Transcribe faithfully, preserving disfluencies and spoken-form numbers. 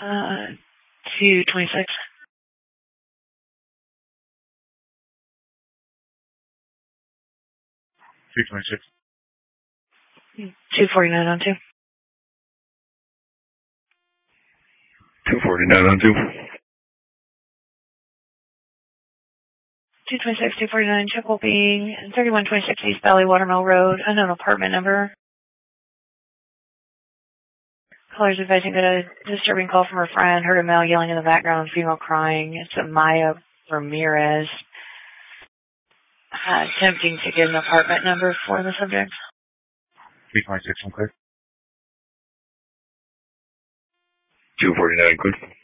Uh, two twenty-six. two twenty-six. two forty-nine on two. two forty-nine on two. two twenty-six, two forty-nine, check will be thirty-one twenty-six East Valley Watermill Road, unknown apartment number. Caller's advising that a disturbing call from her friend, heard a male yelling in the background, female crying. It's a Maya Ramirez. Uh, attempting to get an apartment number for the subject. three twenty-six, I'm clear. two forty-nine, good.